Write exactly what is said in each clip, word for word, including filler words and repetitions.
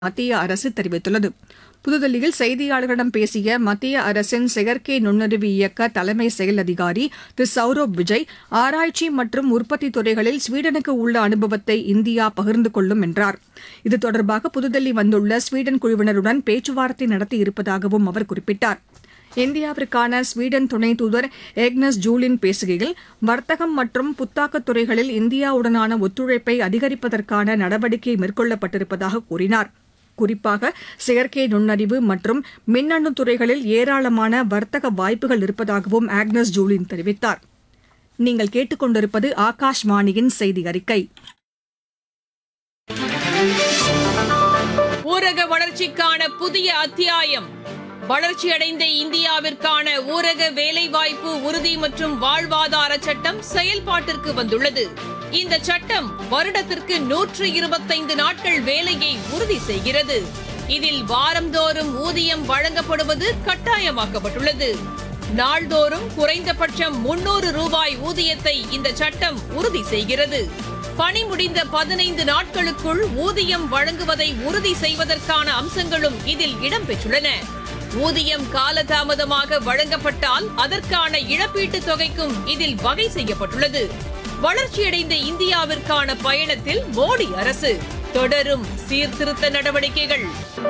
மத்திய அரசு தெரிவித்துள்ளது. புதுதில்லியில் செய்தியாளர்களிடம் பேசிய மத்திய அரசின் செயற்கை நுண்ணறிவு இயக்க தலைமை செயல் அதிகாரி திரு சௌரப் விஜய், ஆராய்ச்சி மற்றும் உற்பத்தி துறைகளில் ஸ்வீடனுக்கு உள்ள அனுபவத்தை இந்தியா பகிர்ந்து கொள்ளும் என்றார். இது தொடர்பாக புதுதில்லி வந்துள்ள ஸ்வீடன் குழுவினருடன் பேச்சுவார்த்தை நடத்தியிருப்பதாகவும் அவர் குறிப்பிட்டார். இந்தியாவிற்கான ஸ்வீடன் துணை தூதர் ஏக்னஸ் ஜூலின் பேசுகையில், வர்த்தகம் மற்றும் புத்தாக்கத் துறைகளில் இந்தியாவுடனான ஒத்துழைப்பை அதிகரிப்பதற்கான நடவடிக்கை மேற்கொள்ளப்பட்டிருப்பதாக கூறினார். குறிப்பாக செயற்கை நுண்ணறிவு மற்றும் மின்னணு துறைகளில் ஏராளமான வர்த்தக வாய்ப்புகள் இருப்பதாகவும் ஆக்னஸ் ஜூலின் தெரிவித்தார். நீங்கள் கேட்டுக் கொண்டிருப்பது ஆகாஷ்வாணியின் செய்தி அறிக்கை. ஊரக வளர்ச்சிக்கான புதிய அத்தியாயம். வளர்ச்சியடைந்த இந்தியாவிற்கான ஊரக வேலைவாய்ப்பு உறுதி மற்றும் வாழ்வாதார சட்டம் செயல்பாட்டிற்கு வந்துள்ளது. இந்த சட்டம் வருடத்திற்கு நூற்று இருபத்தைந்து நாட்கள் வேலையை உறுதி செய்கிறது. இதில் வாரந்தோறும் ஊதியம் வழங்கப்படுவது கட்டாயமாக்கப்பட்டுள்ளது. நாள்தோறும் குறைந்தபட்சம் முன்னூறு ரூபாய் ஊதியத்தை இந்த சட்டம் உறுதி செய்கிறது. பணி முடிந்த பதினைந்து நாட்களுக்குள் ஊதியம் வழங்குவதை உறுதி செய்வதற்கான அம்சங்களும் இதில் இடம்பெற்றுள்ளன. ஊதியம் காலதாமதமாக வழங்கப்பட்டால் அதற்கான இழப்பீட்டுத் தொகைக்கும் இதில் வகை செய்யப்பட்டுள்ளது. வளர்ச்சியடைந்த இந்தியாவிற்கான பயணத்தில் மோடி அரசு தொடரும் சீர்திருத்த நடவடிக்கைகள்.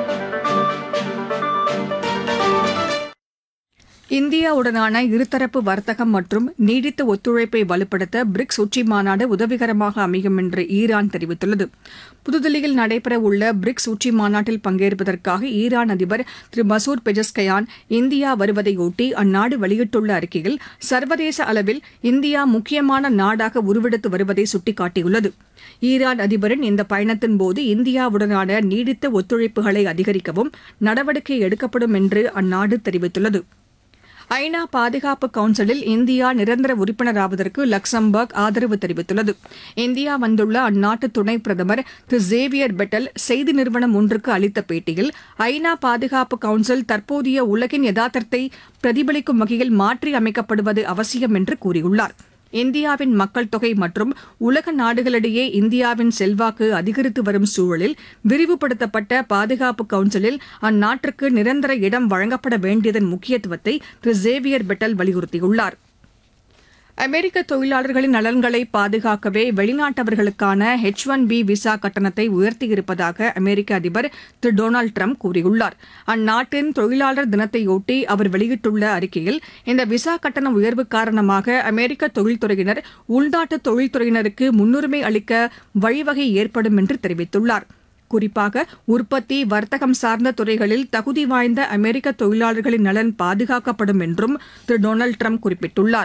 இந்தியாவுடனான இருதரப்பு வர்த்தகம் மற்றும் நீடித்த ஒத்துழைப்பை வலுப்படுத்த பிரிக்ஸ் உச்சிமாநாடு உதவிகரமாக அமையும் என்று ஈரான் தெரிவித்துள்ளது. புதுதில்லியில் நடைபெறவுள்ள பிரிக்ஸ் உச்சிமாநாட்டில் பங்கேற்பதற்காக ஈரான் அதிபர் திரு மசூத் பெஜஸ்கயான் இந்தியா வருவதையொட்டி அந்நாடு வெளியிட்டுள்ள அறிக்கையில், சர்வதேச அளவில் இந்தியா முக்கியமான நாடாக உருவெடுத்து வருவதை சுட்டிக்காட்டியுள்ளது. ஈரான் அதிபரின் இந்த பயணத்தின்போது இந்தியாவுடனான நீடித்த ஒத்துழைப்புகளை அதிகரிக்கவும் நடவடிக்கை எடுக்கப்படும் என்று அந்நாடு தெரிவித்துள்ளது. ஐநா பாதுகாப்பு கவுன்சிலில் இந்தியா நிரந்தர உறுப்பினராவதற்கு லக்சம்பர்க் ஆதரவு தெரிவித்துள்ளது. இந்தியா வந்துள்ள அந்நாட்டு துணை பிரதமர் திரு சேவியர் பெட்டல் செய்தி நிறுவனம் ஒன்றுக்கு அளித்த பேட்டியில், ஐநா பாதுகாப்பு கவுன்சில் தற்போதைய உலகின் யதார்த்தத்தை பிரதிபலிக்கும் வகையில் மாற்றி அமைக்கப்படுவது அவசியம் என்று கூறியுள்ளார். இந்தியாவின் மக்கள் தொகை மற்றும் உலக நாடுகளிடையே இந்தியாவின் செல்வாக்கு அதிகரித்து வரும் சூழலில் விரிவுபடுத்தப்பட்ட பாதுகாப்பு கவுன்சிலில் அந்நாட்டிற்கு நிரந்தர இடம் வழங்கப்பட வேண்டியதன் முக்கியத்துவத்தை திரு சேவியர் பெட்டல் வலியுறுத்தியுள்ளார். அமெரிக்க தொழிலாளர்களின் நலன்களை பாதுகாக்கவே வெளிநாட்டவர்களுக்கான எச் ஒன் பி விசா கட்டணத்தை உயர்த்தியிருப்பதாக அமெரிக்க அதிபர் திரு டொனால்டு டிரம்ப் கூறியுள்ளார். அந்நாட்டின் தொழிலாளர் தினத்தையொட்டி அவர் வெளியிட்டுள்ள அறிக்கையில், இந்த விசா கட்டண உயர்வு காரணமாக அமெரிக்க தொழில்துறையினர் உள்நாட்டு தொழில்துறையினருக்கு முன்னுரிமை அளிக்க வழிவகை ஏற்படும் என்று தெரிவித்துள்ளார். குறிப்பாக உற்பத்தி, வர்த்தகம் சார்ந்த துறைகளில் தகுதி வாய்ந்த அமெரிக்க தொழிலாளர்களின் நலன் பாதுகாக்கப்படும் என்றும் திரு டொனால்டு டிரம்ப் குறிப்பிட்டுள்ளார்.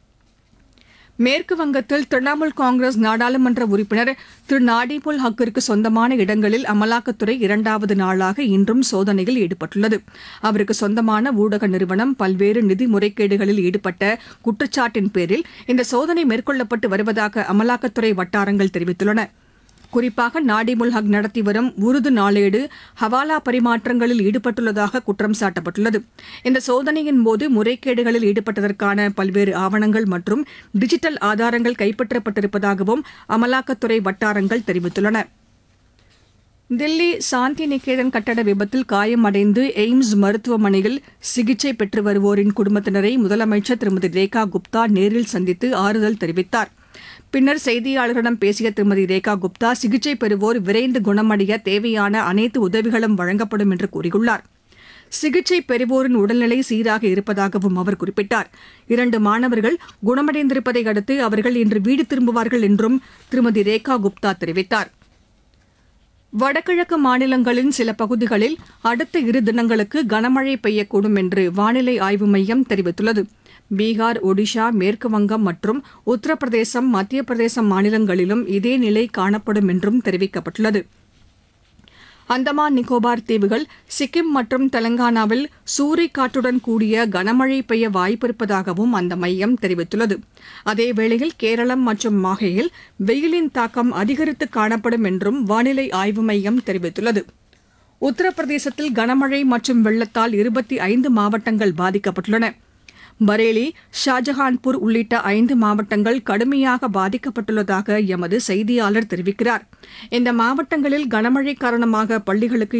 மேற்கு வங்கத்தில் திரிணாமுல் காங்கிரஸ் நாடாளுமன்ற உறுப்பினர் திரு நாடிமுல் ஹக்கிற்கு சொந்தமான இடங்களில் அமலாக்கத்துறை இரண்டாவது நாளாக இன்றும் சோதனையில் ஈடுபட்டுள்ளது. அவருக்கு சொந்தமான ஊடக நிறுவனம் பல்வேறு நிதி முறைகேடுகளில் ஈடுபட்ட குற்றச்சாட்டின் பேரில் இந்த சோதனை மேற்கொள்ளப்பட்டு வருவதாக அமலாக்கத்துறை வட்டாரங்கள் தெரிவித்துள்ளன. குறிப்பாக நாடிமுல் ஹக் நடத்தி வரும் உருது நாளேடு ஹவாலா பரிமாற்றங்களில் ஈடுபட்டுள்ளதாக குற்றம் சாட்டப்பட்டுள்ளது. இந்த சோதனையின்போது முறைகேடுகளில் ஈடுபட்டதற்கான பல்வேறு ஆவணங்கள் மற்றும் டிஜிட்டல் ஆதாரங்கள் கைப்பற்றப்பட்டிருப்பதாகவும் அமலாக்கத்துறை வட்டாரங்கள் தெரிவித்துள்ளன. தில்லி சாந்தி நிகேதன் கட்டட விபத்தில் காயமடைந்து எய்ம்ஸ் மருத்துவமனையில் சிகிச்சை பெற்று வருவோரின் குடும்பத்தினரை முதலமைச்சர் திருமதி ரேகா குப்தா நேரில் சந்தித்து ஆறுதல் தெரிவித்தார். பின்னர் செய்தியாளர்களிடம் பேசிய திருமதி ரேகா குப்தா, சிகிச்சை பெறுவோர் விரைந்து குணமடைய தேவையான அனைத்து உதவிகளும் வழங்கப்படும் என்று கூறியுள்ளார். சிகிச்சை பெறுவோரின் உடல்நிலை சீராக இருப்பதாகவும் அவர் குறிப்பிட்டார். இரண்டு மாணவர்கள் குணமடைந்திருப்பதை அடுத்து அவர்கள் இன்று வீடு திரும்புவார்கள் என்றும் திருமதி ரேகா குப்தா தெரிவித்தார். வடகிழக்கு மாநிலங்களின் சில பகுதிகளில் அடுத்த இரு தினங்களுக்கு கனமழை பெய்யக்கூடும் என்று வானிலை ஆய்வு மையம் தெரிவித்துள்ளது. பீகார், ஒடிஷா, மேற்குவங்கம் மற்றும் உத்தரப்பிரதேசம், மத்திய பிரதேசம் மாநிலங்களிலும் இதே நிலை காணப்படும் என்றும் தெரிவிக்கப்பட்டுள்ளது. அந்தமான் நிக்கோபார் தீவுகள், சிக்கிம் மற்றும் தெலங்கானாவில் சூறைக்காற்றுடன் கூடிய கனமழை பெய்ய வாய்ப்பிருப்பதாகவும் அந்த மையம் தெரிவித்துள்ளது. அதேவேளையில் கேரளம் மற்றும் மாஹேயில் வெயிலின் தாக்கம் அதிகரித்து காணப்படும் என்றும் வானிலை ஆய்வு மையம் தெரிவித்துள்ளது. உத்தரப்பிரதேசத்தில் கனமழை மற்றும் வெள்ளத்தால் இருபத்தி ஐந்து மாவட்டங்கள் பாதிக்கப்பட்டுள்ளன. பரேலி, ஷாஜஹான்பூர் உள்ளிட்ட ஐந்து மாவட்டங்கள் கடுமையாக பாதிக்கப்பட்டுள்ளதாக எமது செய்தியாளர் தெரிவிக்கிறார். இந்த மாவட்டங்களில் கனமழை காரணமாக பள்ளிகளுக்கு